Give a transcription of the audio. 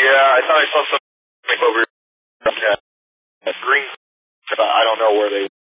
I thought I saw some over here. Green. I don't know where they